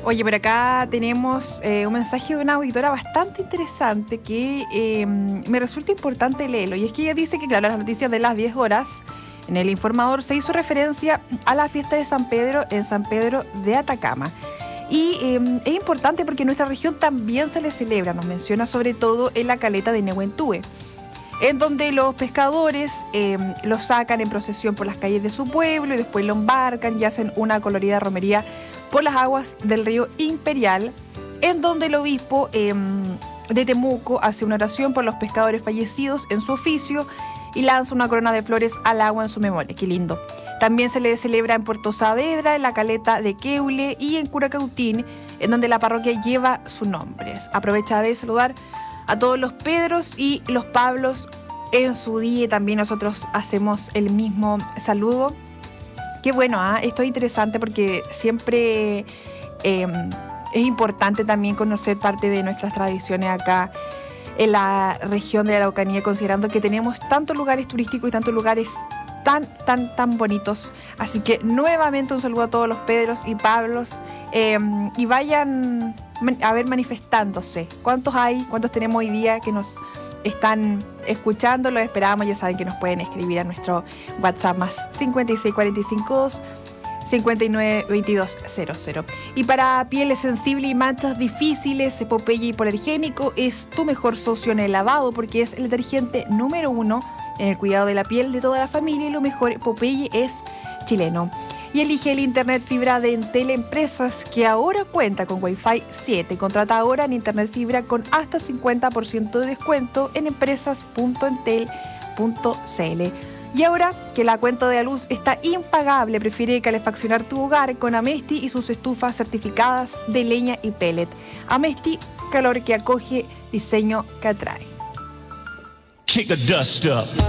Oye, por acá tenemos un mensaje de una auditora bastante interesante que me resulta importante leerlo. Y es que ella dice que, claro, las noticias de las 10 horas, en el informador se hizo referencia a la fiesta de San Pedro en San Pedro de Atacama. Y es importante porque en nuestra región también se le celebra, nos menciona sobre todo en la caleta de Nehuentúe, en donde los pescadores lo sacan en procesión por las calles de su pueblo y después lo embarcan y hacen una colorida romería por las aguas del río Imperial, en donde el obispo de Temuco hace una oración por los pescadores fallecidos en su oficio y lanza una corona de flores al agua en su memoria. ¡Qué lindo! También se le celebra en Puerto Saavedra, en la caleta de Queule y en Curacautín, en donde la parroquia lleva su nombre. Aprovecha de saludar a todos los Pedros y los Pablos en su día, y también nosotros hacemos el mismo saludo. Qué bueno, esto es interesante porque siempre es importante también conocer parte de nuestras tradiciones acá en la región de la Araucanía, considerando que tenemos tantos lugares turísticos y tantos lugares tan bonitos. Así que nuevamente un saludo a todos los Pedros y Pablos y vayan a ver manifestándose. ¿Cuántos hay? ¿Cuántos tenemos hoy día que nos están escuchando? Los esperamos, ya saben que nos pueden escribir a nuestro WhatsApp más 56452 592200. Y para pieles sensibles y manchas difíciles, Popeye Hipoalergénico es tu mejor socio en el lavado porque es el detergente número 1 en el cuidado de la piel de toda la familia, y lo mejor, Popeye es chileno. Y elige el internet fibra de Entel Empresas, que ahora cuenta con Wi-Fi 7. Contrata ahora en internet fibra con hasta 50% de descuento en empresas.entel.cl. Y ahora que la cuenta de la luz está impagable, prefiere calefaccionar tu hogar con Amesti y sus estufas certificadas de leña y pellet. Amesti, calor que acoge, diseño que atrae. Kick a dust up.